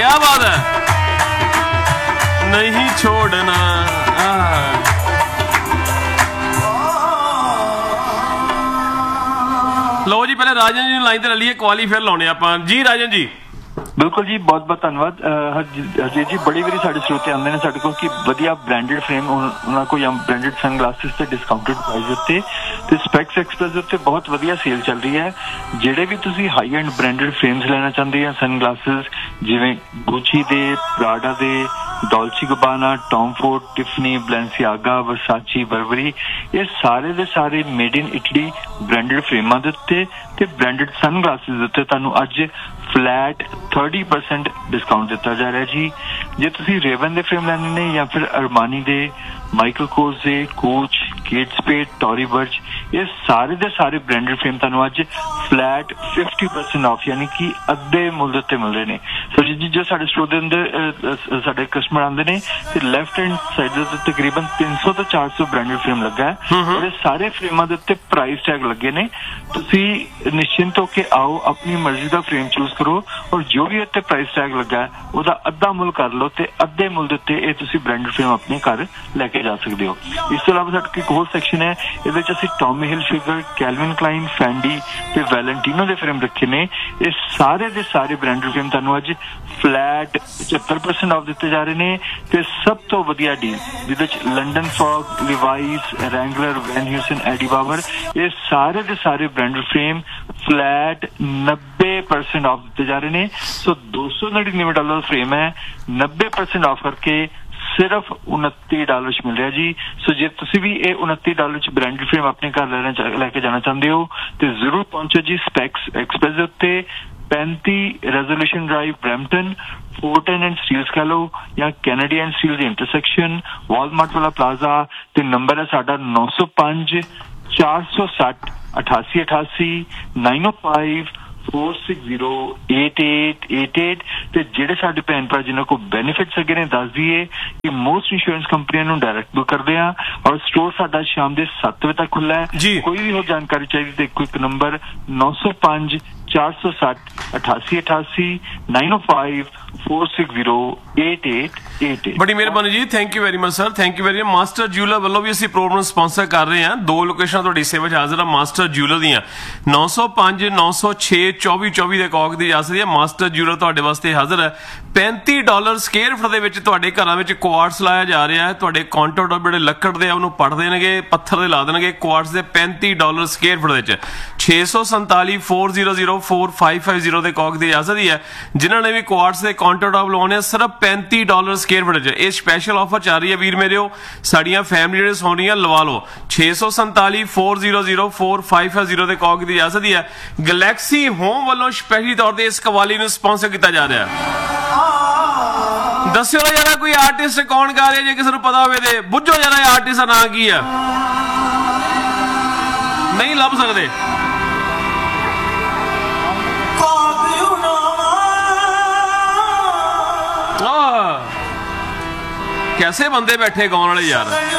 क्या बात है, नहीं छोड़ना। लो जी, पहले राजन जी लाइन ते ले लीए, कवाली फिर लाने आपां जी। राजन जी बिल्कुल जी, बहुत बहुत धन्यवाद हरजीत जी। बड़ी वारी साडे श्रोते आंदे ने साडे कोल कि वधिया ब्रांडेड फ्रेम उन्हां कोल, ਜਾਂ ब्रांडेड सनग्लासेस ते डिस्काउंटेड प्राइस उत्ते ते स्पेक्स एक्सप्रेस उत्ते बहुत वधिया सेल चल रही है। ਜਿਹੜੇ ਵੀ ਤੁਸੀਂ ਹਾਈ ਐਂਡ ब्रांडेड फ्रेम्स ਲੈਣਾ ਚਾਹੁੰਦੇ ਆ सनग्लासेस, ਜਿਵੇਂ ਗੁੱਚੀ ਦੇ, ਪ੍ਰਾਡਾ ਦੇ, ਡੋਲਚੀ ਗਬਾਨਾ, ਟੌਮ ਫੋਰਡ, ਟਿਫਨੀ, ਬਲੈਂਸੀਆਗਾ, ਵਰਸਾਚੀ, ਬਰਬਰੀ, ਇਹ ਸਾਰੇ ਦੇ ਸਾਰੇ ਮੇਡ ਇਨ ਇਟਲੀ ब्रांडेड फ्रेमां ਦੇ ਉੱਤੇ ਤੇ ब्रांडेड सनग्लासेस ਉੱਤੇ ਤੁਹਾਨੂੰ ਅੱਜ फ्लैट 30% डिस्काउंट दिता जा रहा है जी। जे तुसी रेवन दे फ्रेम लैने ने या फिर अरमानी दे, माइकल कोर्स दे, कोच, केट स्पेड, टॉरी बर्च, ये सारे दे सारे ब्रांडेड फ्रेम तुहानू अज फ्लैट 50% ऑफ यानी कि अद्धे मुल्ल उत्ते मिल रहे ने। सो जी जो साडे स्टोर दे अंदर साडे कस्टमर आंदे ने ते लेफ्ट हैंड साइड दे तकरीबन 300 तो 400 ब्रांडेड फ्रेम लगा है और सारे फ्रेमां दे उत्ते प्राइस टैग लगे ने। तुसी निश्चिंत होके आओ, अपनी मर्जी दा फ्रेम चूज करो और जो भी उत्ते प्राइस टैग लगा है ਉਹਦਾ ਅੱਧਾ ਮੁੱਲ ਕਰ ਲਓ ਤੇ ਅੱਧੇ ਮੁੱਲ ਦੇ ਉੱਤੇ ਇਹ ਤੁਸੀਂ ਬ੍ਰਾਂਡਡ ਫਰੇਮ ਆਪਣੇ ਘਰ ਲੈ ਕੇ ਜਾ ਸਕਦੇ ਹੋ। ਇਸ ਤੋਂ ਇਲਾਵਾ ਸਾਡਾ ਇੱਕ ਹੋਰ ਸੈਕਸ਼ਨ ਹੈ, ਇਹਦੇ ਵਿੱਚ ਅਸੀਂ ਟੌਮੀ ਹਿਲਫਿਗਰ, ਕੈਲਵਿਨ ਕਲਾਈਨ, ਫੈਂਡੀ ਤੇ ਵੈਲੈਂਟੀਨੋ ਦੇ ਫਰੇਮ ਰੱਖੇ ਨੇ। ਇਹ ਸਾਰੇ ਦੇ ਸਾਰੇ ਬ੍ਰਾਂਡਡ ਫਰੇਮ ਤੁਹਾਨੂੰ ਅੱਜ ਫਲੈਟ 75% ਆਫ ਦਿੱਤੇ ਜਾ ਰਹੇ ਨੇ ਤੇ ਸਭ ਤੋਂ ਵਧੀਆ ਡੀਲ ਜਿਹਦੇ ਵਿੱਚ ਲੰਡਨ ਫੌਗ, ਲਿਵਾਈਸ, ਰੈਂਗਲਰ, ਵੈਨ ਹਿਊਸਨ, ਐਡੀ ਬਾਬਰ, ਇਹ ਸਾਰੇ ਦੇ ਸਾਰੇ ਬ੍ਰਾਂਡਡ ਫਰੇਮ फ्लैट 90% ऑफ दिते जा रहे ने। सो $299 फ्रेम है, 90% ऑफ करके सिर्फ $29 मिल रहा जी। सो जे तुसी भी ये $29 ब्रांडेड फ्रेम अपने घर लेके जाना चाहते हो तो जरूर पहुंचो जी स्पेक्स एक्सप्रेस उत्ते, 35 resolution drive, Brampton, Fortran and steels कह लो या Kennedy and steel intersection, Walmart वाला प्लाजा। ते नंबर है साडा 905 460 8888 905 4608888 ਤੇ ਜਿਹੜੇ ਸਾਡੇ ਭੈਣ ਭਰਾ ਜਿਨ੍ਹਾਂ ਕੋ ਬੈਨੀਫਿਟਸ ਹੈਗੇ ਨੇ ਦੱਸ ਦਈਏ ਕਿ ਮੋਸਟ ਇੰਸ਼ੋਰੈਂਸ ਕੰਪਨੀਆਂ ਨੂੰ ਡਾਇਰੈਕਟ ਬੁੱਕ ਕਰਦੇ ਆ ਔਰ ਸਟੋਰ ਸਾਡਾ ਸ਼ਾਮ ਦੇ 7 ਵਜੇ ਤੱਕ ਖੁੱਲਾ ਹੈ। ਕੋਈ ਵੀ ਹੋਰ ਜਾਣਕਾਰੀ ਚਾਹੀਦੀ ਤੇ ਇੱਕ ਨੰਬਰ 905 460 8888 905 4608888। बड़ी मेहरबानी जी, thank you very much sir, thank you very much. Master jeweller वालों भी ਅਸੀਂ ਪ੍ਰੋਗਰਾਮ ਸਪਾਂਸਰ ਕਰ ਰਹੇ ਹਾਂ। ਦੋ ਲੋਕੇਸ਼ਨਾਂ ਤੁਹਾਡੀ ਸੇਵਾ 'ਚ ਹਾਜ਼ਰ ਆ ਮਾਸਟਰ ज्यूलर ਦੀਆਂ, 905 906 2424 ਦੇ ਕੌਕ ਦੀ ਜਾਸਰੀ ਹੈ। ਮਾਸਟਰ ज्यूलर ਤੁਹਾਡੇ ਵਾਸਤੇ ਹਾਜ਼ਰ ਹੈ। $35 ਸਕੁਅਰ ਫੁੱਟ ਦੇ ਵਿੱਚ ਤੁਹਾਡੇ ਘਰਾਂ ਵਿੱਚ ਕੁਆਰਟਸ ਲਾਇਆ ਜਾ ਰਿਹਾ ਹੈ। ਤੁਹਾਡੇ ਕਾਉਂਟਰ ਟੌਪ ਜਿਹੜੇ ਲੱਕੜ ਦੇ ਆ ਉਹਨੂੰ ਪੱਟ ਦੇਣਗੇ, ਪੱਥਰ ਦੇ ਲਾ ਦੇਣਗੇ। ਕੁਆਰਟਸ ਦੇ $35 ਸਕੁਅਰ ਫੁੱਟ ਦੇ ਵਿੱਚ 647 400 4550 ਦੇ ਕੌਕ ਦੀ ਇਜਾਜ਼ਤ ਹੀ ਹੈ। ਜਿਨ੍ਹਾਂ ਨੇ ਵੀ ਕੁਆਰਟਸ ਦੇ ਕਾਉਂਟਰ ਟੌਪ ਲਵਾਉਣੇ ਸਿਰਫ $35 ਸਕੁਅਰ ਫੁੱਟ 'ਚ ਇਹ ਸਪੈਸ਼ਲ ਆਫਰ ਚੱਲ ਰਹੀ ਹੈ ਵੀਰ ਮੇਰਿਓ। ਸਾਡੀਆਂ ਫੈਮਿਲੀ ਜਿਹੜੇ ਸੌ ਰਹੀਆਂ ਲਵਾ ਲਓ। 647 400 4550 ਦੇ ਕੌਕ ਦੀ ਇਜਾਜ਼ਤ ਹੀ ਹੈ। ਗਲੈਕਸੀ ਹੋਮ ਵੱਲੋਂ ਸਪੈਸ਼ਲੀ ਤੌਰ ਤੇ ਇਸ ਕਵਾਲੀ ਨੂੰ ਸਪਾਂਸਰ ਕੀਤਾ ਜਾ ਰਿਹਾ ਹੈ। ਦੱਸਿਓ ਯਾਰਾ ਕੋਈ ਆਰਟਿਸਟ ਕੌਣ ਗਾ ਰਿਹਾ, ਜੇ ਕਿਸੇ ਨੂੰ ਪਤਾ ਹੋਵੇ ਤੇ ਬੁੱਝੋ ਯਾਰਾ ਇਹ ਆਰਟਿਸਟ ਦਾ ਨਾਂ ਕੀ ਆ। ਨਹੀਂ ਲੱਭ ਸਕਦੇ। कैसे बंदे बैठे गाने वाले यार।